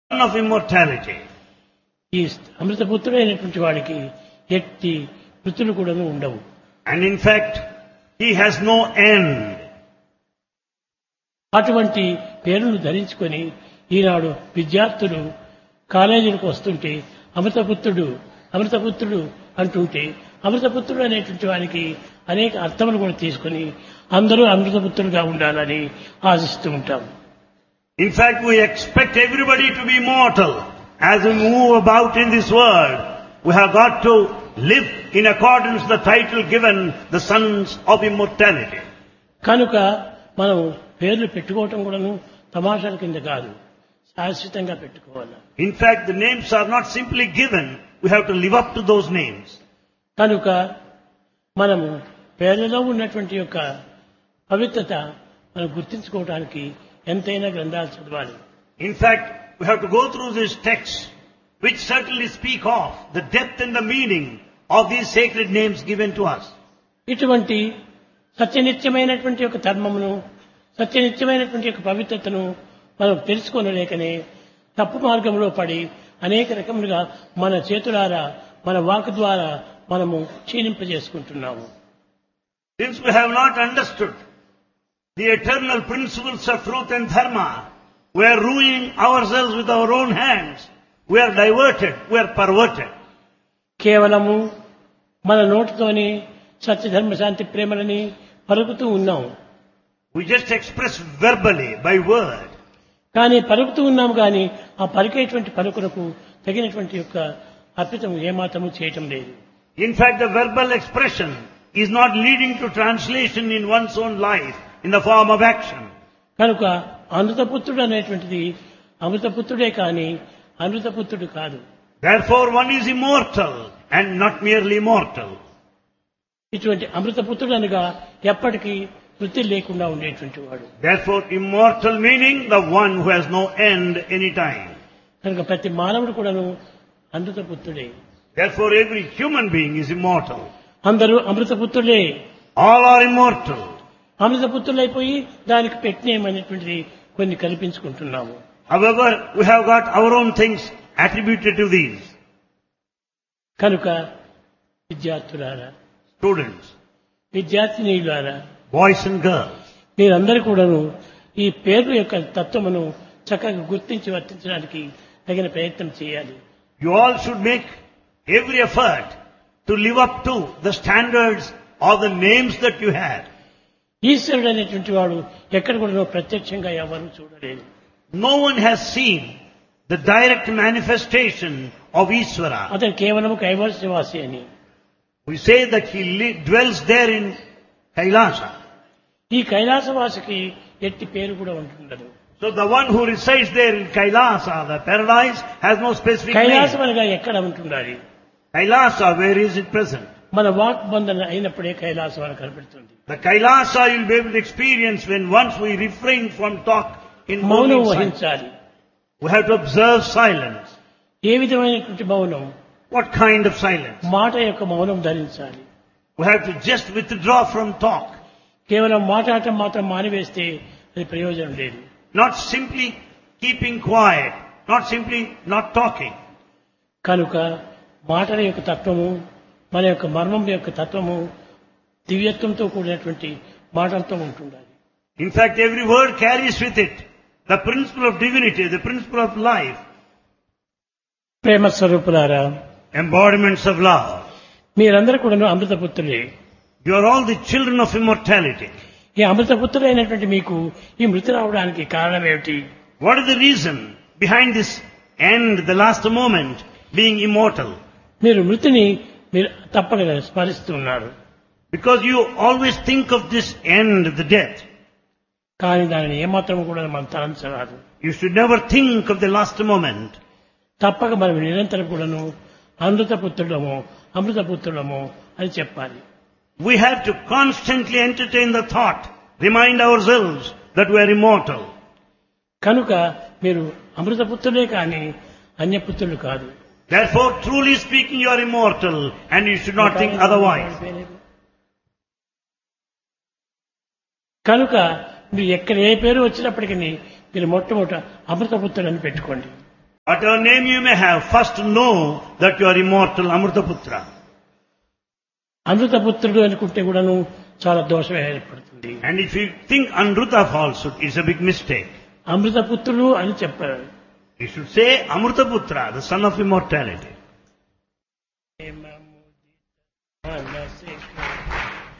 of immortality. ఈ అమృతపుత్రుడైనటువంటి వాడికి ఎట్టి మృతులు కూడా ఉండవు. And in fact, he has no end. అటువంటి పేరును ధరించుకొని ఈనాడు విద్యార్థులు కాలేజీలకు వస్తుంటే అమృతపుత్రుడు అమృతపుత్రుడు అంటుంటే అమృతపుత్రుడు అనేటువంటి వారికి అనేక అర్థములు కూడా తీసుకొని అందరూ అమృతపుత్రుడుగా ఉండాలని ఆశిస్తూ ఉంటాం. In fact, we expect everybody to be immortal. As we move about in this world, we have got to live in accordance with the title given, the sons of immortality. కనుక మనం పేర్లు పెట్టుకోవటం కూడాను తమాషాల కింద కాదు, శాశ్వతంగా పెట్టుకోవాలి. In fact, the names are not simply given, we have to live up to those names. కనుక మనము పేర్లలో ఉన్నటువంటి యొక్క పవిత్రత మనం గుర్తించుకోవడానికి ఎంతైనా గ్రంథాలు చదవాలి. In fact, we have to go through these texts which certainly speak of the depth and the meaning of these sacred names given to us. ఇటువంటి సత్యనిత్యమైనటువంటి యొక్క ధర్మమును, సత్యనిత్యమైనటువంటి యొక్క పవిత్రతను మనం తెలుసుకోలేకనే తప్పు మార్గంలో పడి అనేక రకములుగా మన చేతులారా మన వాక్ ద్వారా మనము క్షీణింపజేసుకుంటున్నాము. Since we have not understood the eternal principles of truth and dharma, we are ruining ourselves with our own hands. We are diverted, we are perverted. కేవలము మన నోటితోని సత్యధర్మ శాంతి ప్రేమలని పలుకుతూ ఉన్నాం. We just express verbally, by word. కానీ పలుకుతూ ఉన్నాము కానీ ఆ పలికేటువంటి పలుకులకు తగినటువంటి యొక్క అర్పితం ఏమాత్రము చేయటం లేదు. In fact, the verbal expression is not leading to translation in one's own life in the form of action. కనుక అమృతపుత్రుడు అనేటువంటిది అమృతపుత్రుడే కానీ అమృతపుత్రుడు కాదు. Therefore, one is immortal and not merely mortal. ఇటువంటి అమృతపుత్రుడు అనగా ఎప్పటికీ వృత్తి లేకుండా ఉండేటువంటి వాడు. Therefore, immortal meaning the one who has no end any time. కనుక ప్రతి మానవుడు కూడాను అమృతపుత్రుడే. Therefore, every human being is immortal. అందరూ అమృతపుత్రులే. All are immortal. అమృతపుత్రులైపోయి దానికి పెట్టినేమనేటువంటిది కొన్ని కల్పించుకుంటున్నాము. However, we have got our own things attributed to these. కనుక విద్యార్థులారా, Students, విద్యార్థినీయులారా, boys and girls, మీరందరూ కూడాను ఈ పేరు యొక్క తత్వమును చక్కగా గుర్తించి వర్తించడానికి తగిన ప్రయత్నం చేయాలి. you all should make every effort to live up to the standards of the names that you have. ఈశ్వరుడు అనేటువంటి వాడు ఎక్కడ కూడా ప్రత్యక్షంగా ఎవరు చూడలేదు. No one has seen the direct manifestation of Ishvara. అతను కేవలం కైవల్యవాసి అని. We say that he dwells there in Kailasa. ఈ కైలాసవాసికి ఎట్టి పేరు కూడా ఉంటుండదు. So the one who resides there in Kailasa, the paradise, has no specific Kailasam name. అనగా ఎక్కడ ఉంటుండాలి? Kailasa, where is it present? మన వాక్ బంధన అయినప్పుడే కైలాసం అని కనబడుతుంది. The Kailasa you'll be able to experience when once we refrain from talk in మౌనం silence. వహించాలి. We have to observe silence. ఏ విధమైనటువంటి మౌనం? What kind of silence? మాట యొక్క మౌనం ధరించాలి. We have to just withdraw from talk. కేవలం మాట్లాడటం మాత్రం మానివేస్తే అది ప్రయోజనం లేదు. Not simply keeping quiet, not simply not talking. కనుక మాటల యొక్క తత్వము, మన యొక్క మర్మం యొక్క తత్వము దివ్యత్వంతో కూడినటువంటి మాటలతో ఉంటుండాలి. In fact, every word carries with it the principle of divinity, the principle of life, ప్రేమ స్వరూపులారా, embodiments of love. మీరందరూ కూడా అమృతపుత్రులే. You are all the children of immortality. ఈ అమృతపుత్రులైనటువంటి మీకు ఈ మృతి రావడానికి కారణం ఏమిటి? What is the reason behind this end, the last moment, being immortal? మీరు మృతిని మీరు తప్పక స్మరిస్తున్నారు. Because you always think of this end, the death. కానీ దానిని ఏమాత్రం కూడా మనం తలంచరాదు. You should never think of the last moment. తప్పక మనం నిరంతరం కూడాను అమృతపుత్రులము అమృతపుత్రులము అని చెప్పాలి. We have to constantly entertain the thought, remind ourselves that we are immortal. కనుక మీరు అమృతపుత్రులే కానీ అన్యపుత్రులు కాదు. Therefore, truly speaking, you are immortal and you should not think otherwise. కనుక మీరు ఎక్కడ ఏ పేరు వచ్చినప్పటికీ మీరు మొట్టమొదట అమృతపుత్రులని పెట్టుకోండి. Whatever name you may have, first know that you are immortal Amrutaputra. అమృతపుత్రుడు అనుకుంటే కూడాను చాలా దోషం ఏర్పడుతుంది. And if you think Anruta falsehood, it's a big mistake. అమృతపుత్రుడు అని చెప్పారు. You should say Amrutaputra, the son of immortality.